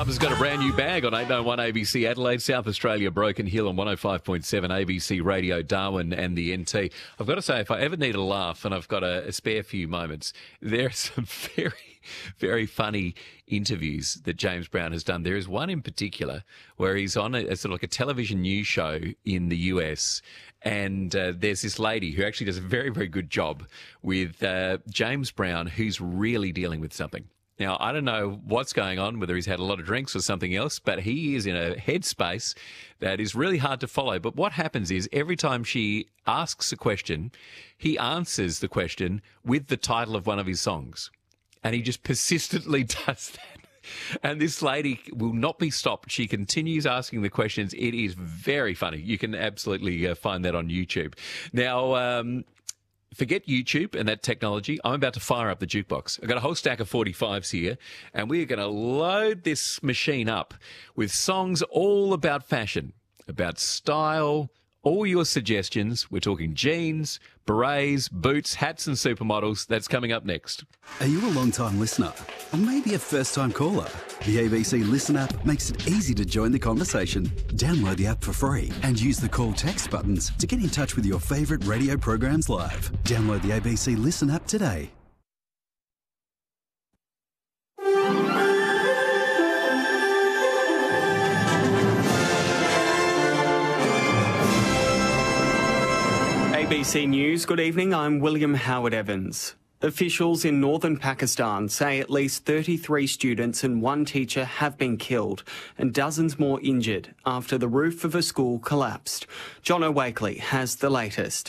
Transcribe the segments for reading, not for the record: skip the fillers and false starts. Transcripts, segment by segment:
Bubba's got a brand new bag on 891 ABC Adelaide, South Australia, Broken Hill on 105.7 ABC Radio, Darwin and the NT. I've got to say, if I ever need a laugh and I've got a spare few moments, there are some very funny interviews that James Brown has done. There is one in particular where he's on a sort of like a television news show in the US, and there's this lady who actually does a very, very good job with James Brown, who's really dealing with something. Now, I don't know what's going on, whether he's had a lot of drinks or something else, but he is in a headspace that is really hard to follow. But what happens is every time she asks a question, he answers the question with the title of one of his songs. And he just persistently does that. And this lady will not be stopped. She continues asking the questions. It is very funny. You can absolutely find that on YouTube. Now, forget YouTube and that technology. I'm about to fire up the jukebox. I've got a whole stack of 45s here, and we're going to load this machine up with songs all about fashion, about style, all your suggestions. We're talking jeans, berets, boots, hats and supermodels. That's coming up next. Are you a long-time listener? Or maybe a first-time caller? The ABC Listen app makes it easy to join the conversation. Download the app for free and use the call text buttons to get in touch with your favourite radio programs live. Download the ABC Listen app today. ABC News, good evening, I'm William Howard Evans. Officials in northern Pakistan say at least 33 students and one teacher have been killed and dozens more injured after the roof of a school collapsed. John O'Wakely has the latest.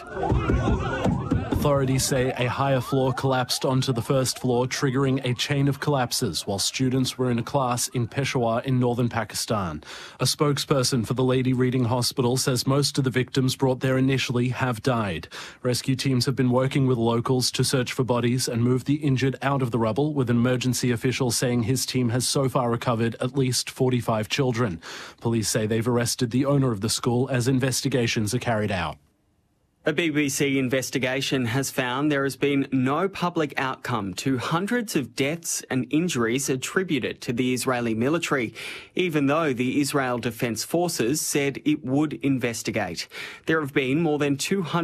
Authorities say a higher floor collapsed onto the first floor, triggering a chain of collapses while students were in a class in Peshawar in northern Pakistan. A spokesperson for the Lady Reading Hospital says most of the victims brought there initially have died. Rescue teams have been working with locals to search for bodies and move the injured out of the rubble, with an emergency official saying his team has so far recovered at least 45 children. Police say they've arrested the owner of the school as investigations are carried out. A BBC investigation has found there has been no public outcome to hundreds of deaths and injuries attributed to the Israeli military, even though the Israel Defence Forces said it would investigate. There have been more than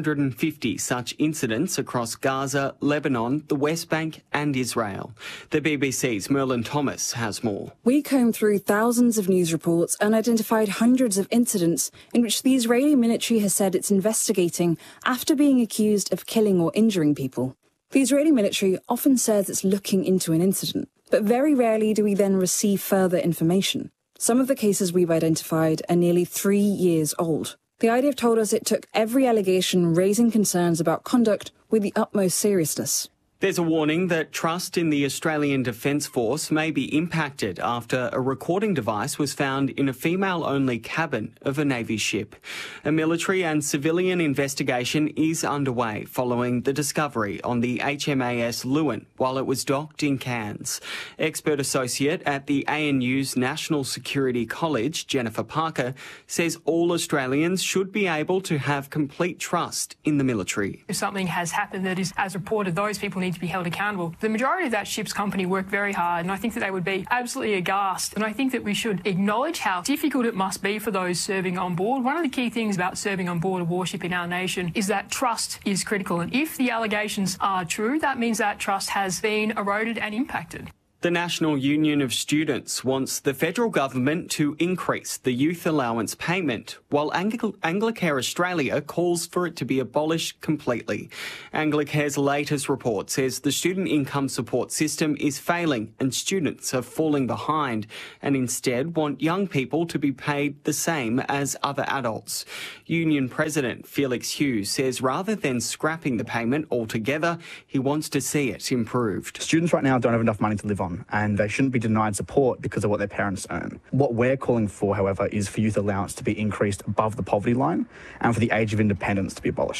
250 such incidents across Gaza, Lebanon, the West Bank and Israel. The BBC's Merlin Thomas has more. We combed through thousands of news reports and identified hundreds of incidents in which the Israeli military has said it's investigating after being accused of killing or injuring people. The Israeli military often says it's looking into an incident, but very rarely do we then receive further information. Some of the cases we've identified are nearly 3 years old. The IDF told us it took every allegation raising concerns about conduct with the utmost seriousness. There's a warning that trust in the Australian Defence Force may be impacted after a recording device was found in a female-only cabin of a Navy ship. A military and civilian investigation is underway following the discovery on the HMAS Lewin while it was docked in Cairns. Expert associate at the ANU's National Security College, Jennifer Parker, says all Australians should be able to have complete trust in the military. If something has happened that is as reported, those people need to be held accountable. The majority of that ship's company worked very hard, and I think that they would be absolutely aghast. And I think that we should acknowledge how difficult it must be for those serving on board. One of the key things about serving on board a warship in our nation is that trust is critical. And if the allegations are true, that means that trust has been eroded and impacted. The National Union of Students wants the federal government to increase the youth allowance payment, while Anglicare Australia calls for it to be abolished completely. Anglicare's latest report says the student income support system is failing and students are falling behind, and instead want young people to be paid the same as other adults. Union President Felix Hughes says rather than scrapping the payment altogether, he wants to see it improved. Students right now don't have enough money to live on, and they shouldn't be denied support because of what their parents earn. What we're calling for, however, is for youth allowance to be increased above the poverty line and for the age of independence to be abolished.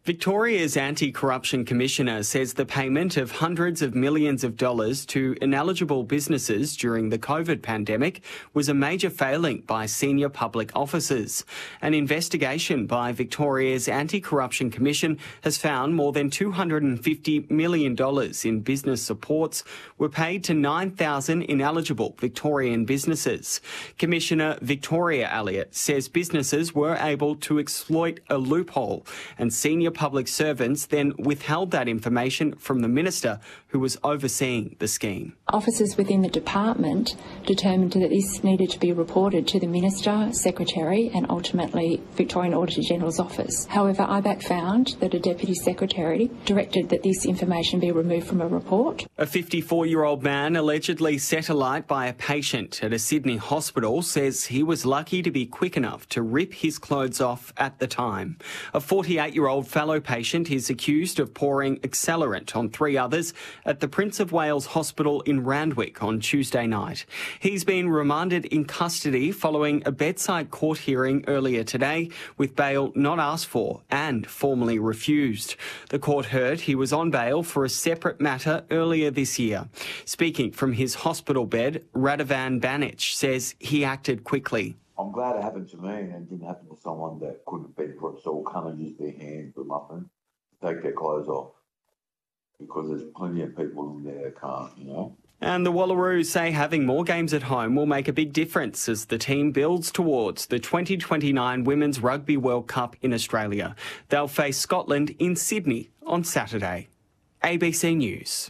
Victoria's Anti-Corruption Commissioner says the payment of hundreds of millions of dollars to ineligible businesses during the COVID pandemic was a major failing by senior public officers. An investigation by Victoria's Anti-Corruption Commission has found more than $250 million in business supports were paid to 9,000 ineligible Victorian businesses. Commissioner Victoria Elliott says businesses were able to exploit a loophole, and senior public servants then withheld that information from the minister who was overseeing the scheme. Officers within the department determined that this needed to be reported to the Minister, Secretary and ultimately Victorian Auditor General's office. However, IBAC found that a Deputy Secretary directed that this information be removed from a report. A 54-year-old man allegedly set alight by a patient at a Sydney hospital says he was lucky to be quick enough to rip his clothes off at the time. A 48-year-old fellow patient is accused of pouring accelerant on 3 others at the Prince of Wales Hospital in Randwick on Tuesday night. He's been remanded in custody following a bedside court hearing earlier today, with bail not asked for and formally refused. The court heard he was on bail for a separate matter earlier this year. Speaking from his hospital bed, Radovan Banic says he acted quickly. I'm glad it happened to me and it didn't happen to someone that couldn't have been put, so can't use their hands or nothing to take their clothes off, because there's plenty of people in there that can't, you know. And the Wallaroos say having more games at home will make a big difference as the team builds towards the 2029 Women's Rugby World Cup in Australia. They'll face Scotland in Sydney on Saturday. ABC News.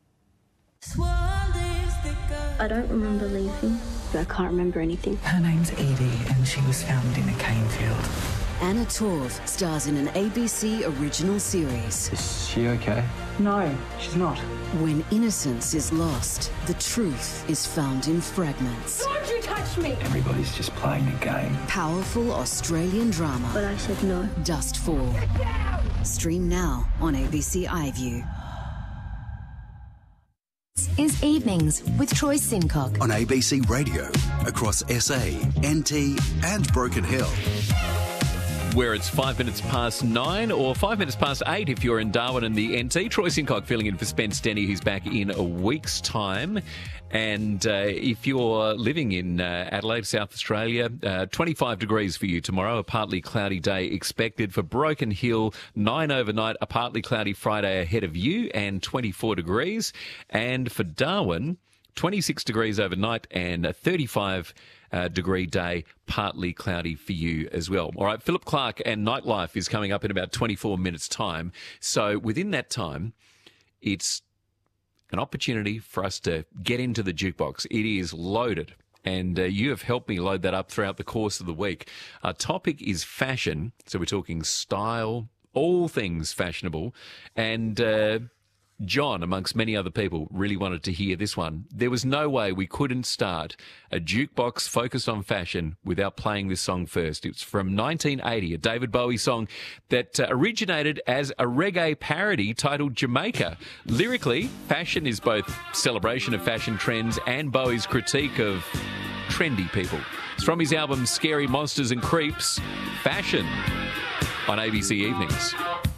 I don't remember leaving. I can't remember anything. Her name's Edie and she was found in a cane field. Anna Torv stars in an ABC original series. Is she okay? No, she's not. When innocence is lost, the truth is found in fragments. Don't you touch me! Everybody's just playing a game. Powerful Australian drama. But I said no. Dustfall. Stream now on ABC iView. Is Evenings with Troy Sincock on ABC Radio across SA, NT and Broken Hill. Where it's 5 minutes past 9 or 5 minutes past 8 if you're in Darwin and the NT. Troy Sincock filling in for Spence Denny, who's back in a week's time. And if you're living in Adelaide, South Australia, 25 degrees for you tomorrow, a partly cloudy day expected. For Broken Hill, 9 overnight, a partly cloudy Friday ahead of you and 24 degrees. And for Darwin, 26 degrees overnight and a 35 degree day, partly cloudy for you as well. All right, Philip Clark and Nightlife is coming up in about 24 minutes' time. So within that time, it's an opportunity for us to get into the jukebox. It is loaded, and you have helped me load that up throughout the course of the week. Our topic is fashion, so we're talking style, all things fashionable, and John, amongst many other people, really wanted to hear this one. There was no way we couldn't start a jukebox focused on fashion without playing this song first. It's from 1980, a David Bowie song that originated as a reggae parody titled Jamaica. Lyrically, fashion is both celebration of fashion trends and Bowie's critique of trendy people. It's from his album Scary Monsters and Creeps, Fashion, on ABC Evenings.